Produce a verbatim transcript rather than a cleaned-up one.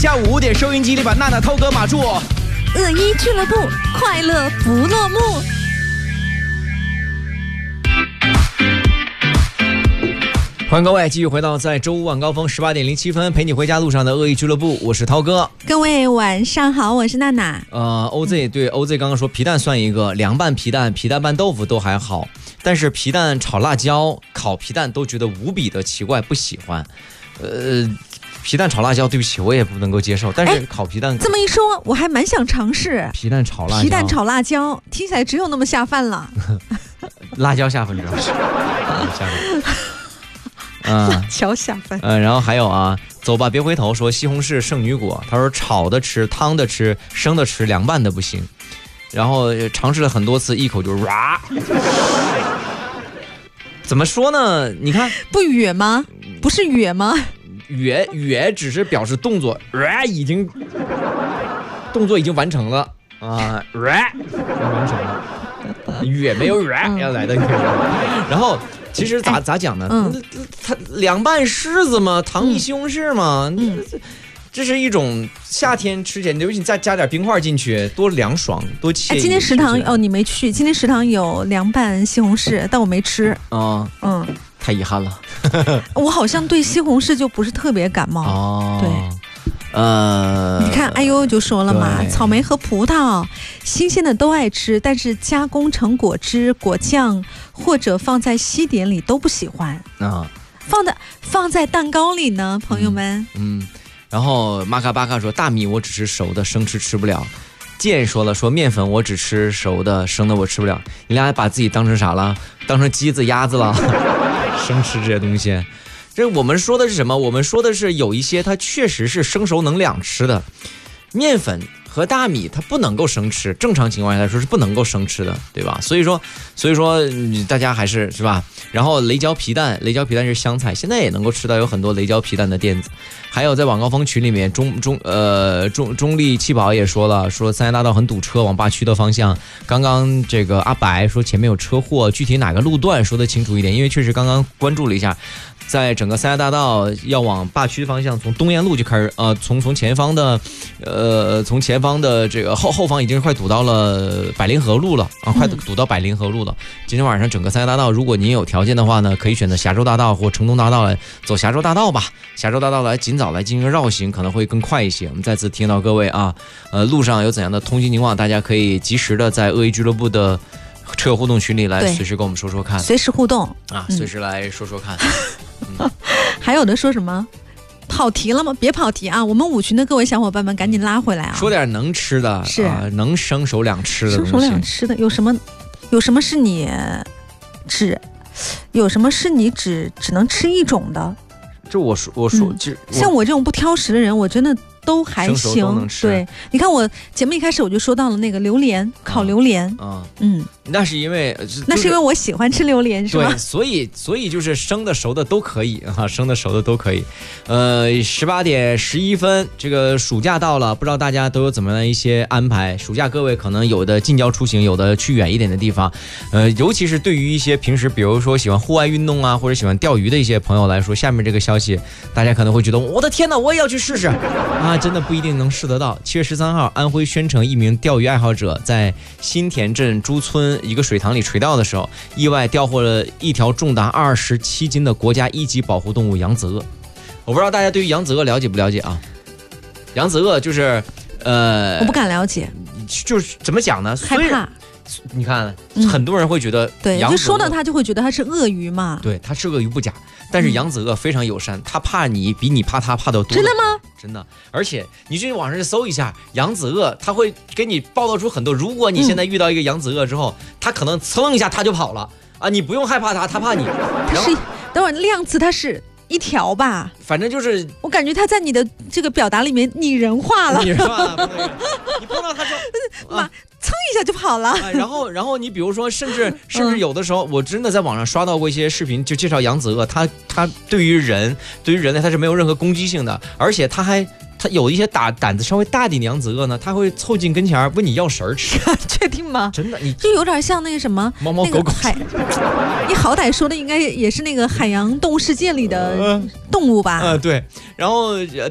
下午五点，收音机里把娜娜、涛哥、马助。 恶一俱乐部，快乐不落幕。 欢迎各位继续回到在周五晚高峰十八点零七分陪你回家路上的恶意俱乐部，我是涛哥。 各位晚上好，我是娜娜。 呃 ，O Z 对 O Z 刚刚说皮蛋算一个，凉拌皮蛋、皮蛋拌豆腐都还好，但是皮蛋炒辣椒、烤皮蛋都觉得无比的奇怪，不喜欢。呃。皮蛋炒辣椒，对不起，我也不能够接受。但是烤皮蛋， 这么一说，我还蛮想尝试。 皮蛋炒辣椒， 皮蛋炒辣椒，听起来只有那么下饭了。 辣椒下饭主要是，下饭。嗯， 辣椒下饭。 嗯，然后还有啊，走吧别回头说西红柿圣女果，他说炒的吃，汤的吃，生的吃，凉拌的不行。然后尝试了很多次，一口就哇。怎么说呢？你看， 不哕吗？不是哕吗？ 哕哕只是表示动作，呃，已经动作已经完成了啊，呃，完成了，哕没有呃要来的。然后其实咋咋讲呢？嗯，它凉拌柿子嘛，糖蜜西红柿嘛，嗯，这是一种夏天吃起来，尤其你再加点冰块进去，多凉爽，多惬意。 今天食堂哦，你没去？今天食堂有凉拌西红柿，但我没吃。啊，嗯。 太遗憾了， 我好像对西红柿就不是特别感冒。哦，对，呃，你看，哎呦就说了嘛，草莓和葡萄，新鲜的都爱吃，但是加工成果汁、果酱或者放在西点里都不喜欢啊。放在放在蛋糕里呢，朋友们。嗯， 嗯然后玛卡巴卡说，大米我只吃熟的，生吃吃不了。健说了，说面粉我只吃熟的，生的我吃不了。你俩把自己当成啥了？当成鸡子、鸭子了？生吃这些东西，这我们说的是什么？我们说的是有一些它确实是生熟能两吃的，面粉和大米它不能够生吃，正常情况下来说是不能够生吃的，对吧？所以说，所以说大家还是是吧？然后雷椒皮蛋，雷椒皮蛋是香菜，现在也能够吃到有很多雷椒皮蛋的店子。还有在晚高峰群里面，中中呃中中立七宝也说了，说三峡大道很堵车，往坝区的方向。刚刚这个阿白说前面有车祸，具体哪个路段说得清楚一点，因为确实刚刚关注了一下。在整个三峡大道要往坝区方向，从东沿路就开始，呃，从从前方的，呃，从前方的这个后后方已经快堵到了百灵河路了啊，快堵到百灵河路了。今天晚上整个三峡大道，如果您有条件的话呢，可以选择峡州大道或城东大道来走峡州大道吧。峡州大道来尽早来进行绕行，可能会更快一些。我们再次听到各位啊，呃，路上有怎样的通行情况，大家可以及时的在恶意俱乐部的车友互动群里来随时跟我们说说看， 随时互动啊，随时来说说看。 嗯、还有的说什么跑题了吗？别跑题啊！我们五群的各位小伙伴们赶紧拉回来啊！ 说点能吃的，是、啊、能生熟两吃的东西。 生熟两吃的有什么？有什么是你只有什么是你只只能吃一种的？ 这我说我说、嗯、就像我这种不挑食的人，我真的都还行。对，你看我节目一开始我就说到了那个榴莲，烤榴莲。啊，嗯， 那是因为、就是、 那是因为我喜欢吃榴莲，是吧？ 对，所以所以就是生的熟的都可以啊，生的熟的都可以。呃，十八点十一分，这个暑假到了，不知道大家都有怎么样的一些安排？暑假各位可能有的近郊出行，有的去远一点的地方。呃，尤其是对于一些平时比如说喜欢户外运动啊，或者喜欢钓鱼的一些朋友来说，下面这个消息大家可能会觉得，我的天哪，我也要去试试啊！真的不一定能试得到。七月十三号，安徽宣城一名钓鱼爱好者在新田镇朱村一个水塘里垂钓的时候，意外钓获了一条重达二十七斤的国家一级保护动物扬子鳄。我不知道大家对于扬子鳄了解不了解啊？扬子鳄就是，呃， 我不敢了解， 就是怎么讲呢？ 害怕。 你看，嗯、很多人会觉得， 对，就说到它就会觉得它是鳄鱼嘛。 对，它是鳄鱼不假，但是扬子鳄非常友善，它怕你比你怕它怕得多。 真的吗？ 真的，而且你去网上去搜一下扬子鳄，它会给你报道出很多。如果你现在遇到一个扬子鳄之后，它、嗯、可能蹭一下它就跑了啊，你不用害怕它，它怕你。 它是，等会儿量词它是一条吧？ 反正就是我感觉它在你的这个表达里面拟人化了。拟人化了， 你碰到它说啊。蹭一下就跑了、 哎、然后然后你比如说甚至甚至有的时候、嗯、我真的在网上刷到过一些视频，就介绍扬子鳄，它它对于人对于人类它是没有任何攻击性的，而且它还它有一些打胆子稍微大点的扬子鳄呢，它会凑近跟前问你要食儿吃。 确定吗？ 真的，你就有点像那个什么猫猫狗狗、 那个、你好歹说的应该也是那个海洋动物世界里的动物吧？ 呃，对。然后